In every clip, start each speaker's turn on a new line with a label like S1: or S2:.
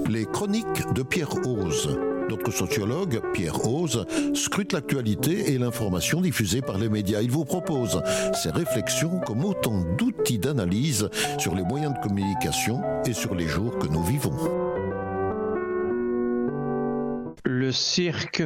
S1: Les chroniques de Pierre Hoze. Notre sociologue, Pierre Hoze, scrute l'actualité et l'information diffusée par les médias. Il vous propose ses réflexions comme autant d'outils d'analyse sur les moyens de communication et sur les jours que nous vivons.
S2: Le cirque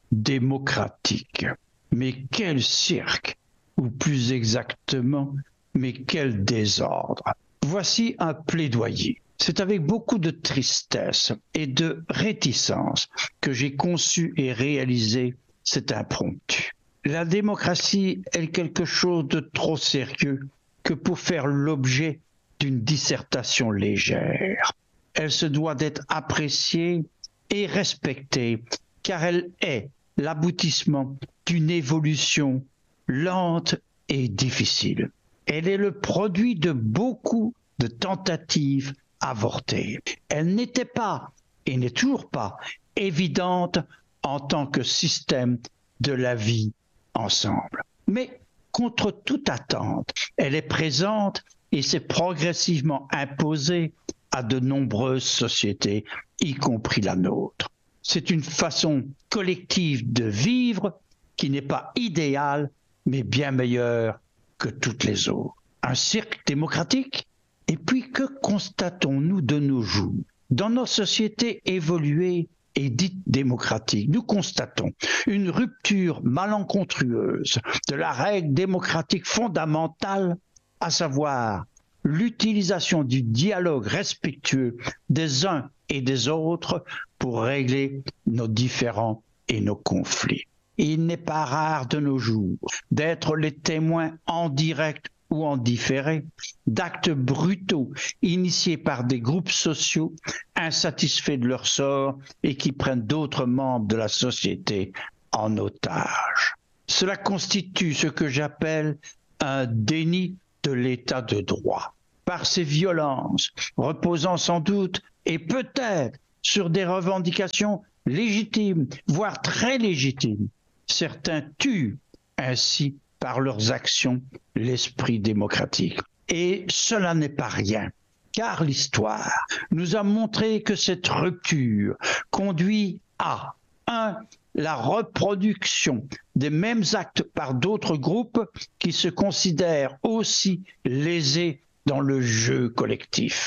S2: démocratique. Mais quel cirque? Ou plus exactement, mais quel désordre? Voici un plaidoyer. C'est avec beaucoup de tristesse et de réticence que j'ai conçu et réalisé cet impromptu. La démocratie est quelque chose de trop sérieux que pour faire l'objet d'une dissertation légère. Elle se doit d'être appréciée et respectée, car elle est l'aboutissement d'une évolution lente et difficile. Elle est le produit de beaucoup de tentatives avortée. Elle n'était pas, et n'est toujours pas, évidente en tant que système de la vie ensemble. Mais contre toute attente, elle est présente et s'est progressivement imposée à de nombreuses sociétés, y compris la nôtre. C'est une façon collective de vivre qui n'est pas idéale, mais bien meilleure que toutes les autres. Un cirque démocratique? Et puis, que constatons-nous de nos jours? Dans nos sociétés évoluées et dites démocratiques, nous constatons une rupture malencontreuse de la règle démocratique fondamentale, à savoir l'utilisation du dialogue respectueux des uns et des autres pour régler nos différends et nos conflits. Il n'est pas rare de nos jours d'être les témoins en direct ou en différé, d'actes brutaux initiés par des groupes sociaux insatisfaits de leur sort et qui prennent d'autres membres de la société en otage. Cela constitue ce que j'appelle un déni de l'état de droit. Par ces violences, reposant sans doute et peut-être sur des revendications légitimes, voire très légitimes, certains tuent ainsi par leurs actions l'esprit démocratique. Et cela n'est pas rien, car l'histoire nous a montré que cette rupture conduit à 1. La reproduction des mêmes actes par d'autres groupes qui se considèrent aussi lésés dans le jeu collectif.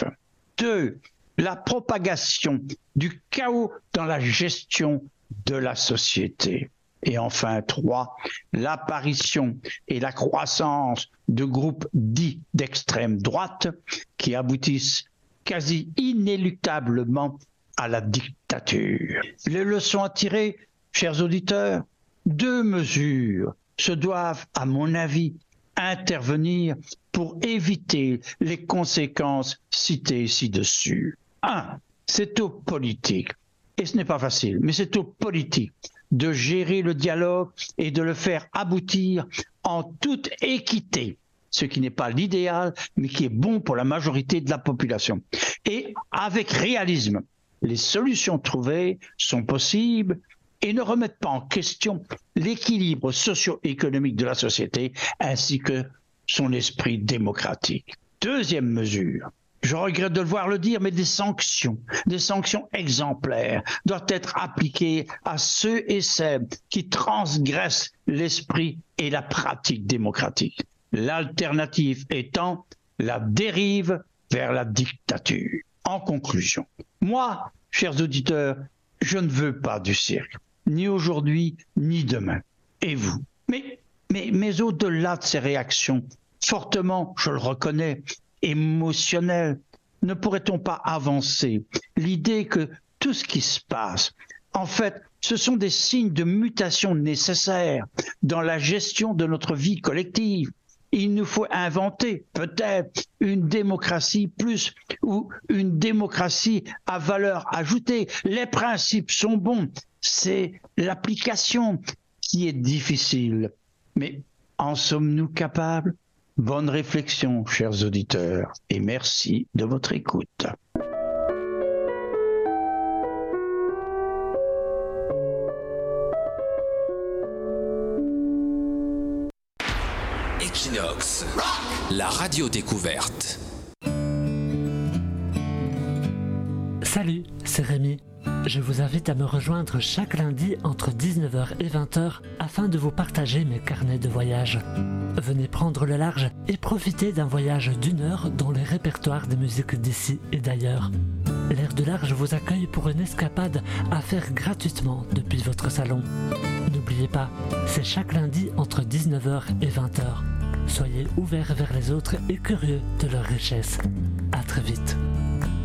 S2: 2. La propagation du chaos dans la gestion de la société. Et enfin 3, l'apparition et la croissance de groupes dits d'extrême droite qui aboutissent quasi inéluctablement à la dictature. Les leçons à tirer, chers auditeurs, 2 mesures se doivent, à mon avis, intervenir pour éviter les conséquences citées ci-dessus. 1. C'est aux politiques, et ce n'est pas facile, mais c'est aux politiques de gérer le dialogue et de le faire aboutir en toute équité, ce qui n'est pas l'idéal, mais qui est bon pour la majorité de la population. Et avec réalisme, les solutions trouvées sont possibles et ne remettent pas en question l'équilibre socio-économique de la société ainsi que son esprit démocratique. 2e mesure. Je regrette de devoir le dire, mais des sanctions exemplaires doivent être appliquées à ceux et celles qui transgressent l'esprit et la pratique démocratique. L'alternative étant la dérive vers la dictature. En conclusion, moi, chers auditeurs, je ne veux pas du cirque, ni aujourd'hui, ni demain. Et vous? Mais au-delà de ces réactions, fortement, je le reconnais, émotionnel, ne pourrait-on pas avancer l'idée que tout ce qui se passe, en fait, ce sont des signes de mutation nécessaires dans la gestion de notre vie collective? Il nous faut inventer peut-être une démocratie plus ou une démocratie à valeur ajoutée. Les principes sont bons, c'est l'application qui est difficile. Mais en sommes-nous capables? Bonne réflexion, chers auditeurs, et merci de votre écoute.
S3: Equinox, la radio découverte. Salut, c'est Rémi. Je vous invite à me rejoindre chaque lundi entre 19h et 20h afin de vous partager mes carnets de voyage. Venez prendre le large et profiter d'un voyage d'1 heure dans les répertoires des musiques d'ici et d'ailleurs. L'Air de Large vous accueille pour une escapade à faire gratuitement depuis votre salon. N'oubliez pas, c'est chaque lundi entre 19h et 20h. Soyez ouverts vers les autres et curieux de leur richesse. À très vite.